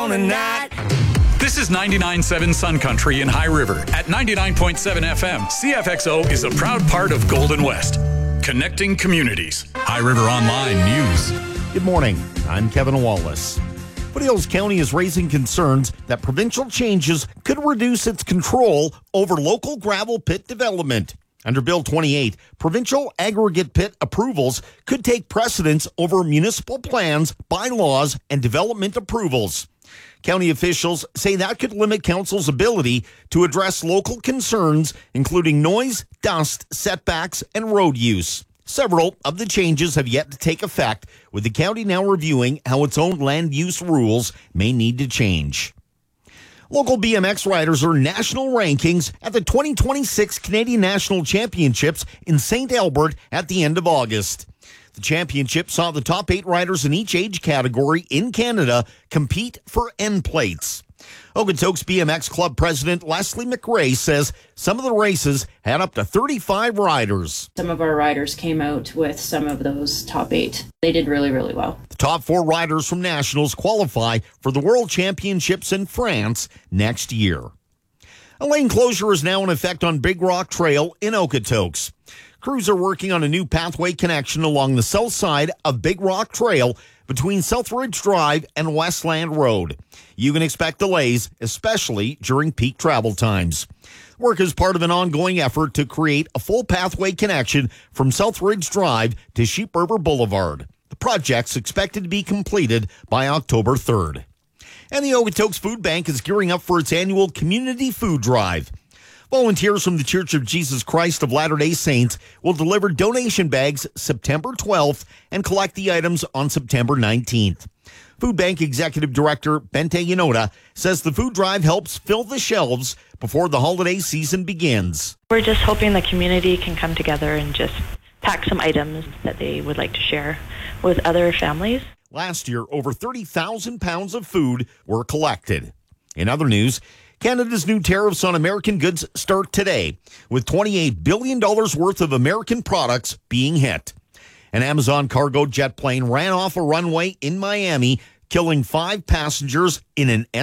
wanna not. This is 99.7 Sun Country in High River. At 99.7 FM, CFXO is a proud part of Golden West. Connecting communities. High River Online News. Good morning. I'm Kevin Wallace. Foothills County is raising concerns that provincial changes could reduce its control over local gravel pit development. Under Bill 28, provincial aggregate pit approvals could take precedence over municipal plans, bylaws, and development approvals. County officials say that could limit council's ability to address local concerns, including noise, dust, setbacks, and road use. Several of the changes have yet to take effect, with the county now reviewing how its own land use rules may need to change. Local BMX riders earned national rankings at the 2026 Canadian National Championships in St. Albert at the end of August. The championship saw the top 8 riders in each age category in Canada compete for end plates. Okotoks BMX Club President Leslie McRae says some of the races had up to 35 riders. Some of our riders came out with some of those top 8. They did really, really well. The top 4 riders from Nationals qualify for the World Championships in France next year. A lane closure is now in effect on Big Rock Trail in Okotoks. Crews are working on a new pathway connection along the south side of Big Rock Trail between Southridge Drive and Westland Road. You can expect delays, especially during peak travel times. Work is part of an ongoing effort to create a full pathway connection from Southridge Drive to Sheep River Boulevard. The project's expected to be completed by October 3rd. And the Okotoks Food Bank is gearing up for its annual community food drive. Volunteers from the Church of Jesus Christ of Latter-day Saints will deliver donation bags September 12th and collect the items on September 19th. Food Bank Executive Director Bente Yanoda says the food drive helps fill the shelves before the holiday season begins. We're just hoping the community can come together and just pack some items that they would like to share with other families. Last year, over 30,000 pounds of food were collected. In other news, Canada's new tariffs on American goods start today, with $28 billion worth of American products being hit. An Amazon cargo jet plane ran off a runway in Miami, killing 5 passengers in an